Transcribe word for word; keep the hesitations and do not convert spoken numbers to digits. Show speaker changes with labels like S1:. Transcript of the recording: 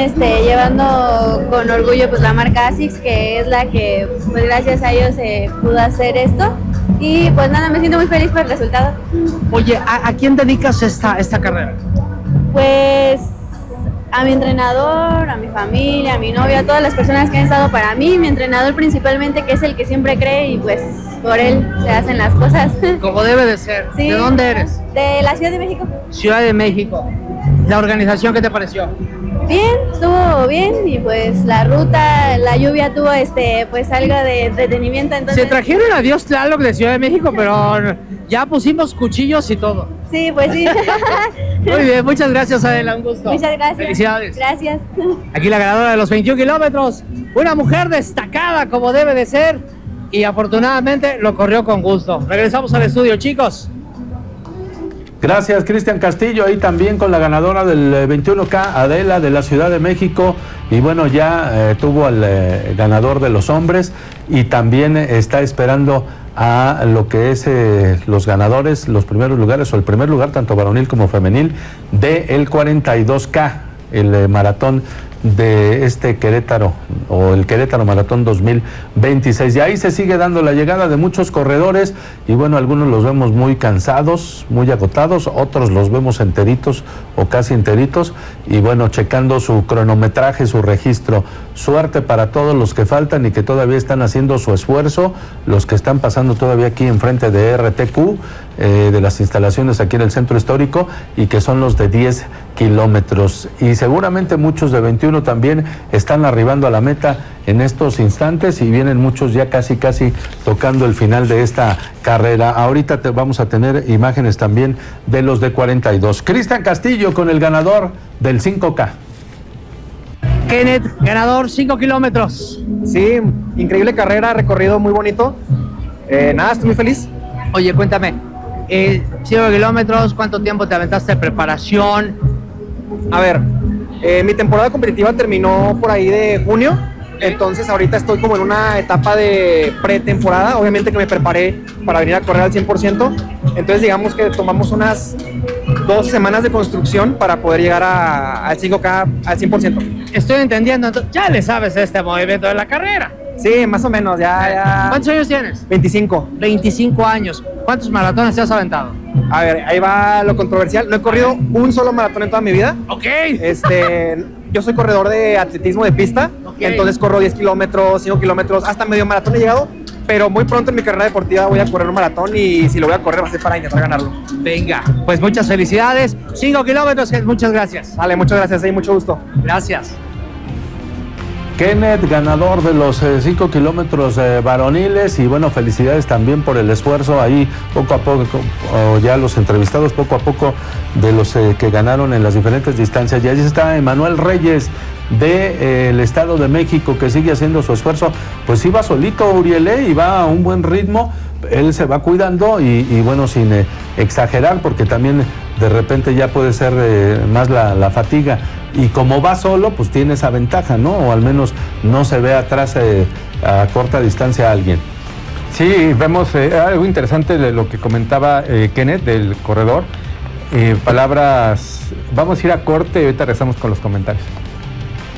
S1: este, llevando con orgullo pues la marca ASICS, que es la que pues gracias a ellos se eh, pudo hacer esto. Y pues nada, me siento muy feliz por el resultado.
S2: Oye, ¿a, a quién dedicas esta, esta carrera?
S1: Pues a mi entrenador, a mi familia, a mi novio, a todas las personas que han estado para mí, mi entrenador principalmente, que es el que siempre cree y pues por él se hacen las cosas.
S2: Como debe de ser.
S1: Sí.
S2: ¿De dónde eres?
S1: De la Ciudad de México.
S2: Ciudad de México. ¿La organización qué te pareció?
S1: Bien, estuvo bien y pues la ruta, la lluvia tuvo este pues algo de entretenimiento, entonces...
S2: Se trajeron a Dios Tlaloc de Ciudad de México, pero ya pusimos cuchillos y todo.
S1: Sí, pues sí.
S2: Muy bien, muchas gracias, Adela, un gusto.
S1: Muchas gracias.
S2: Felicidades.
S1: Gracias.
S2: Aquí la ganadora de los veintiún kilómetros, una mujer destacada como debe de ser y afortunadamente lo corrió con gusto. Regresamos al estudio, chicos.
S3: Gracias, Cristian Castillo, ahí también con la ganadora del veintiuno K, Adela, de la Ciudad de México, y bueno, ya eh, tuvo al eh, ganador de los hombres, y también eh, está esperando a lo que es eh, los ganadores, los primeros lugares, o el primer lugar, tanto varonil como femenil, del cuarenta y dos K, el eh, maratón de este Querétaro, o el Querétaro Maratón dos mil veintiséis. Y ahí se sigue dando la llegada de muchos corredores, y bueno, algunos los vemos muy cansados, muy agotados, otros los vemos enteritos o casi enteritos, y bueno, checando su cronometraje, su registro. Suerte para todos los que faltan y que todavía están haciendo su esfuerzo, los que están pasando todavía aquí enfrente de R T Q, eh, de las instalaciones aquí en el centro histórico, y que son los de diez kilómetros, y seguramente muchos de veintiuno también están arribando a la meta en estos instantes, y vienen muchos ya casi casi tocando el final de esta carrera. Ahorita te vamos a tener imágenes también de los de cuarenta y dos. Cristian Castillo con el ganador del cinco K.
S2: Kenneth, ganador, cinco kilómetros.
S4: Sí, increíble carrera, recorrido muy bonito. Eh, nada, estoy muy feliz.
S2: Oye, cuéntame, eh, cinco kilómetros, ¿cuánto tiempo te aventaste de preparación?
S4: A ver, eh, mi temporada competitiva terminó por ahí de junio, entonces ahorita estoy como en una etapa de pretemporada, obviamente que me preparé para venir a correr al cien por ciento, entonces digamos que tomamos unas dos semanas de construcción para poder llegar a, al cinco K al cien por ciento.
S2: Estoy entendiendo, entonces, ya le sabes este movimiento de la carrera.
S4: Sí, más o menos, ya, ya...
S2: ¿Cuántos años tienes?
S4: veinticinco.
S2: veinticinco años. ¿Cuántos maratones te has aventado?
S4: A ver, ahí va lo controversial. No he corrido un solo maratón en toda mi vida.
S2: Ok.
S4: Este, yo soy corredor de atletismo de pista, okay. Entonces corro diez kilómetros, cinco kilómetros, hasta medio maratón he llegado, pero muy pronto en mi carrera deportiva voy a correr un maratón, y si lo voy a correr va a ser para intentar ganarlo.
S2: Venga, pues muchas felicidades. cinco kilómetros, muchas gracias.
S4: Vale, muchas gracias y mucho gusto.
S2: Gracias.
S3: Kenneth, ganador de los cinco eh, kilómetros eh, varoniles, y bueno, felicidades también por el esfuerzo ahí, poco a poco, o ya los entrevistados poco a poco de los eh, que ganaron en las diferentes distancias. Y allí está Emanuel Reyes del de, eh, Estado de México, que sigue haciendo su esfuerzo. Pues iba solito Urielé, y va a un buen ritmo, él se va cuidando y, y bueno, sin eh, exagerar, porque también de repente ya puede ser eh, más la, la fatiga. Y como va solo, pues tiene esa ventaja, ¿no? O al menos no se ve atrás eh, a corta distancia a alguien.
S5: Sí, vemos eh, algo interesante de lo que comentaba eh, Kenneth, del corredor. Eh, palabras, vamos a ir a corte y ahorita regresamos con los comentarios.